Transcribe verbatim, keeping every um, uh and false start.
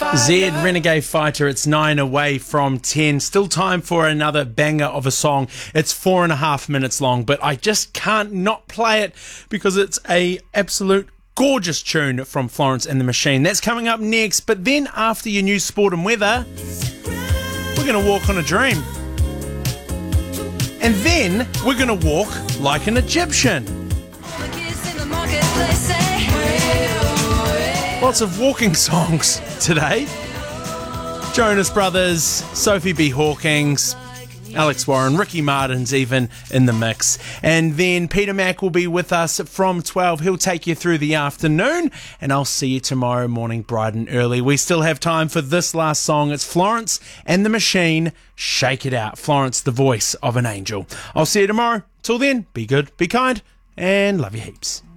Zed, Renegade Fighter, it's nine away from ten. Still time for another banger of a song. It's four and a half minutes long, but I just can't not play it because it's a absolute gorgeous tune from Florence and the Machine. That's coming up next, but then after your news, sport and weather, we're going to walk on a dream. And then we're going to walk like an Egyptian. Lots of walking songs today. Jonas Brothers, Sophie B. Hawkins, Alex Warren, Ricky Martin's even in the mix. And then Peter Mack will be with us from twelve. He'll take you through the afternoon, and I'll see you tomorrow morning bright and early. We still have time for this last song. It's Florence and the Machine, Shake It Out. Florence, the voice of an angel. I'll see you tomorrow. Till then, be good, be kind, and love you heaps.